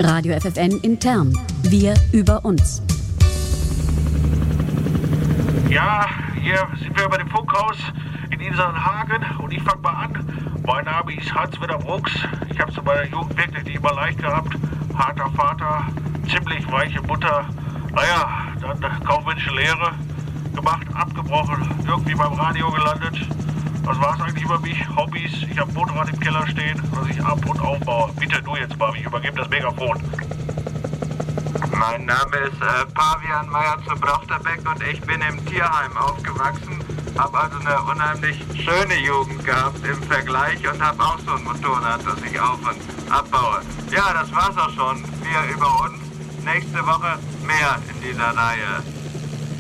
Radio FFN intern. Wir über uns. Ja, hier sind wir über dem Funkhaus in Isernhagen und ich fange mal an. Mein Name ist Hans-Werner Brooks. Ich habe es in meiner Jugend wirklich nicht immer leicht gehabt. Harter Vater, ziemlich weiche Mutter. Naja, dann kaufmännische Lehre gemacht, abgebrochen, irgendwie beim Radio gelandet. Das war's eigentlich über mich. Hobbys, ich habe ein Motorrad im Keller stehen, das ich ab und aufbaue. Bitte du jetzt mal, ich übergebe das Megafon. Mein Name ist Pavian Meyer zu Brochterbeck und ich bin im Tierheim aufgewachsen. Habe also eine unheimlich schöne Jugend gehabt im Vergleich und habe auch so ein Motorrad, das ich auf- und abbaue. Ja, das war's auch schon. Wir über uns. Nächste Woche mehr in dieser Reihe.